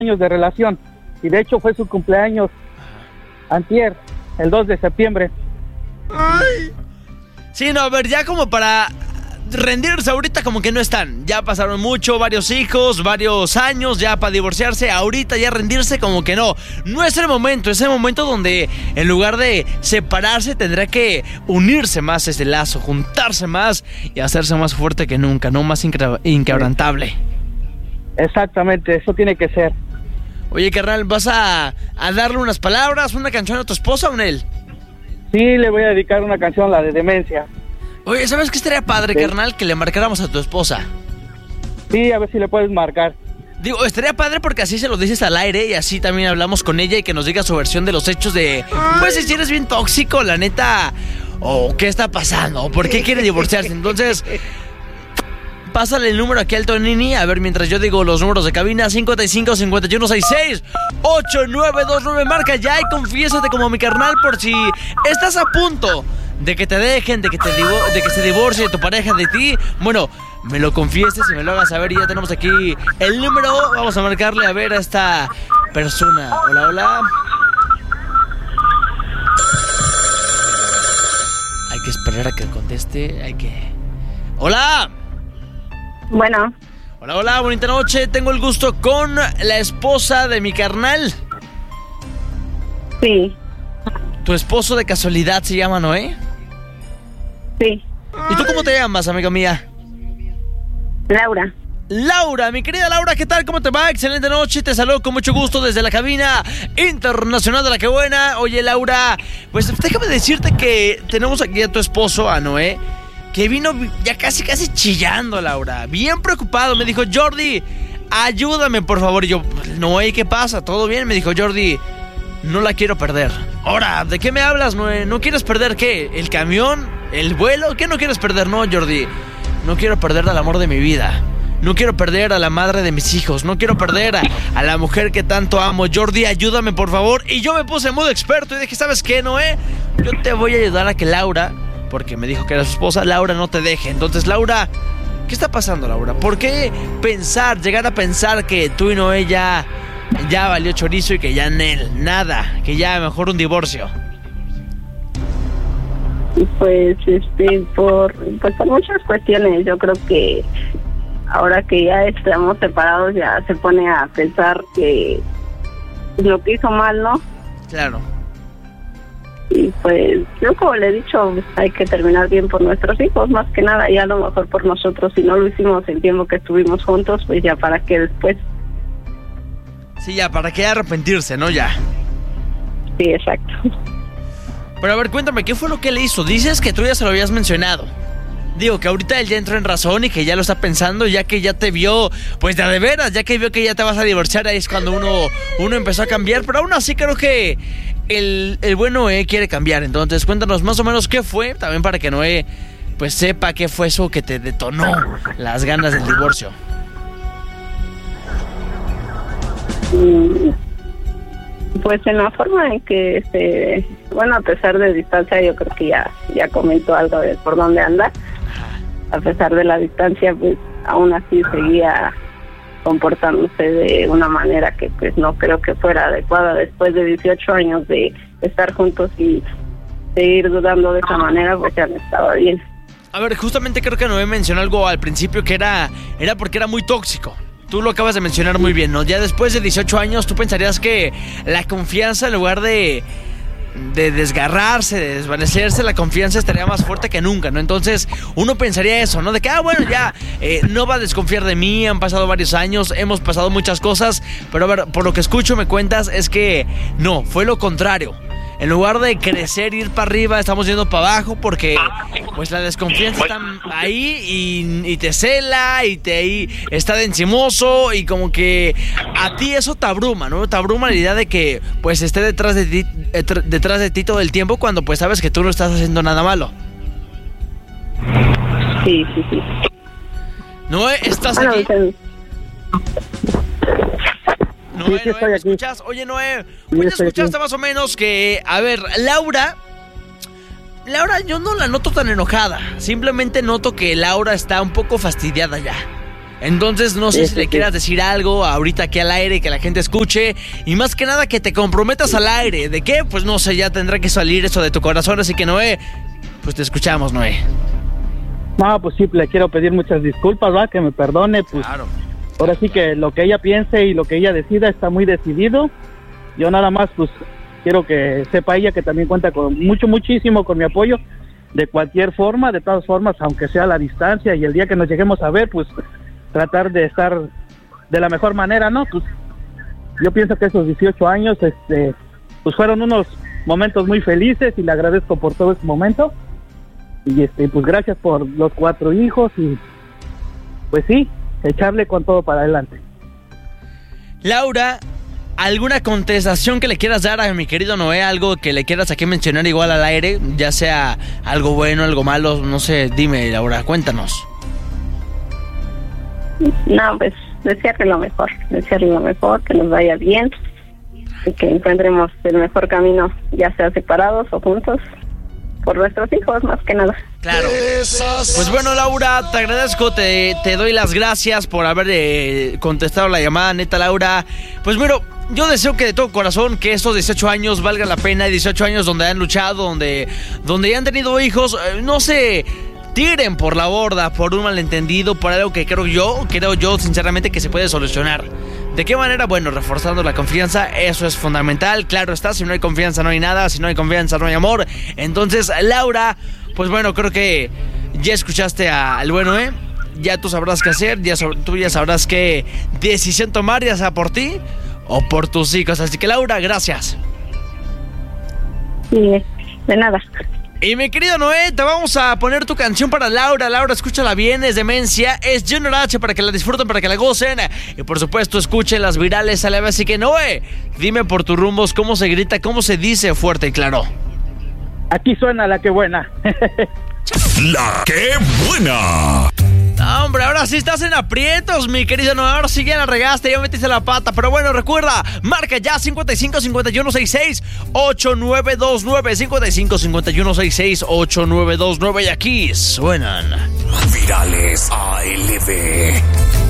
años de relación. Y de hecho fue su cumpleaños antier, el 2 de septiembre. Ay. Sí, no, a ver, ya como para rendirse ahorita como que no están. Ya pasaron mucho, varios hijos, varios años ya para divorciarse. Ahorita ya rendirse como que no. No es el momento, es el momento donde en lugar de separarse tendrá que unirse más ese lazo, juntarse más y hacerse más fuerte que nunca, no más inquebrantable. Exactamente, eso tiene que ser. Oye, carnal, ¿vas a darle unas palabras, una canción a tu esposa o a él? Sí, le voy a dedicar una canción, la de Demencia. Oye, ¿sabes qué estaría padre, carnal? Que le marcáramos a tu esposa. Sí, a ver si le puedes marcar. Digo, estaría padre porque así se lo dices al aire y así también hablamos con ella y que nos diga su versión de los hechos de... Pues si eres bien tóxico, la neta, o qué está pasando, o por qué quiere divorciarse. Entonces, pásale el número aquí al Tonini, a ver, mientras yo digo los números de cabina, 55 51 66 8929, marca ya y confiésate como mi carnal por si estás a punto de que te dejen, de que se divorcie tu pareja de ti. Bueno, me lo confieses y me lo hagas saber y ya tenemos aquí el número. Vamos a marcarle a ver a esta persona. Hola, hola. Hay que esperar a que conteste, hay que... ¡Hola! Bueno. Hola, hola, bonita noche. Tengo el gusto con la esposa de mi carnal. Sí. ¿Tu esposo de casualidad se llama Noé? Sí. ¿Y tú cómo te llamas, amiga mía? Laura. Laura, mi querida Laura, ¿qué tal? ¿Cómo te va? Excelente noche, te saludo con mucho gusto desde la cabina internacional de La Que Buena. Oye, Laura, pues déjame decirte que tenemos aquí a tu esposo, a Noé, que vino ya casi chillando, Laura. Bien preocupado, me dijo, Jordi, ayúdame, por favor. Y yo, Noé, ¿qué pasa? ¿Todo bien? Me dijo, Jordi, no la quiero perder. Ahora, ¿de qué me hablas, Noé? ¿No quieres perder qué? ¿El camión? ¿El vuelo? ¿Qué no quieres perder? No, Jordi, no quiero perder al amor de mi vida. No quiero perder a la madre de mis hijos. No quiero perder a la mujer que tanto amo. Jordi, ayúdame, por favor. Y yo me puse en modo experto y dije, ¿sabes qué, Noé? Yo te voy a ayudar a que Laura, porque me dijo que era su esposa, Laura no te deje. Entonces, Laura, ¿qué está pasando, Laura? ¿Por qué llegar a pensar que tú y Noé ya valió chorizo y que ya nada, que ya mejor un divorcio? Pues, por muchas cuestiones. Yo creo que ahora que ya estamos separados ya se pone a pensar que lo que hizo mal, ¿no? Claro. Y pues yo, como le he dicho, hay que terminar bien por nuestros hijos, más que nada, y a lo mejor por nosotros. Si no lo hicimos el tiempo que estuvimos juntos, pues ya para qué después. Sí, ya, para qué arrepentirse, ¿no? Ya. Sí, exacto. Pero a ver, cuéntame, ¿qué fue lo que le hizo? Dices que tú ya se lo habías mencionado. Digo, que ahorita él ya entró en razón y que ya lo está pensando, ya que ya te vio, pues de veras, ya que vio que ya te vas a divorciar, ahí es cuando uno empezó a cambiar. Pero aún así creo que el buen Noé quiere cambiar. Entonces cuéntanos más o menos qué fue, también para que Noé pues sepa qué fue eso que te detonó las ganas del divorcio. Pues en la forma en que a pesar de distancia, yo creo que ya comentó algo de por dónde anda. A pesar de la distancia, pues aún así seguía comportándose de una manera que pues no creo que fuera adecuada después de 18 años de estar juntos, y seguir dudando de esa manera, pues ya no estaba bien. A ver, justamente creo que Noé mencionó algo al principio que era porque era muy tóxico. Tú lo acabas de mencionar muy bien, ¿no? Ya después de 18 años tú pensarías que la confianza, en lugar de desgarrarse, de desvanecerse, la confianza estaría más fuerte que nunca, ¿no? Entonces uno pensaría eso, ¿no? De que, bueno, ya no va a desconfiar de mí, han pasado varios años, hemos pasado muchas cosas, pero a ver, por lo que escucho, me cuentas, es que no, fue lo contrario. En lugar de crecer, ir para arriba, estamos yendo para abajo porque pues la desconfianza está ahí y te cela y ahí está de encimoso, y como que a ti eso te abruma, ¿no? Te abruma la idea de que pues esté detrás de ti todo el tiempo, cuando pues sabes que tú no estás haciendo nada malo. Sí. Noé, ¿estás aquí? Noé, sí, estoy ¿me aquí. escuchas? Oye, Noé, ¿ya escuchaste más o menos que, a ver, Laura, yo no la noto tan enojada. Simplemente noto que Laura está un poco fastidiada ya. Entonces, no sé si le quieras decir algo ahorita aquí al aire, que la gente escuche. Y más que nada, que te comprometas al aire. ¿De qué? Pues no sé, ya tendrá que salir eso de tu corazón. Así que, Noé, pues te escuchamos, Noé. No, pues sí, le quiero pedir muchas disculpas, ¿va? Que me perdone, pues. Claro. Ahora sí que lo que ella piense y lo que ella decida está muy decidido. Yo nada más, pues, quiero que sepa ella que también cuenta con muchísimo con mi apoyo. De cualquier forma, de todas formas, aunque sea a la distancia y el día que nos lleguemos a ver, pues tratar de estar de la mejor manera, ¿no? Pues yo pienso que esos 18 años, pues fueron unos momentos muy felices y le agradezco por todo ese momento. Y pues gracias por los 4 hijos y pues sí, echarle con todo para adelante. Laura, ¿alguna contestación que le quieras dar a mi querido Noé? Algo que le quieras aquí mencionar igual al aire, ya sea algo bueno, algo malo, no sé, dime, Laura, cuéntanos. No, pues desearle lo mejor, que nos vaya bien y que encontremos el mejor camino, ya sea separados o juntos, por nuestros hijos, más que nada. Claro. Pues bueno, Laura, te agradezco, te doy las gracias por haber contestado la llamada, neta, Laura. Pues bueno, yo deseo que de todo corazón que estos 18 años valgan la pena, 18 años donde han luchado, donde ya han tenido hijos, no se tiren por la borda por un malentendido, por algo que creo yo sinceramente que se puede solucionar. ¿De qué manera? Bueno, reforzando la confianza, eso es fundamental. Claro está, si no hay confianza no hay nada, si no hay confianza no hay amor. Entonces, Laura, pues bueno, creo que ya escuchaste al bueno, ya tú sabrás qué hacer, tú ya sabrás qué decisión tomar, ya sea por ti o por tus hijos. Así que, Laura, gracias. Sí, de nada. Y mi querido Noé, te vamos a poner tu canción para Laura. Laura, escúchala bien, es Demencia, es Junior H para que la disfruten, para que la gocen. Y por supuesto, escuchen las virales a la vez. Así que, Noé, dime por tus rumbos cómo se grita, cómo se dice fuerte y claro. Aquí suena la que buena. La que buena. No, hombre, ahora sí estás en aprietos, mi querido Noé. Ahora sí ya la regaste, ya metiste la pata. Pero bueno, recuerda, marca ya 55-5166-8929. 55-5166-8929. Y aquí suenan Virales ALB.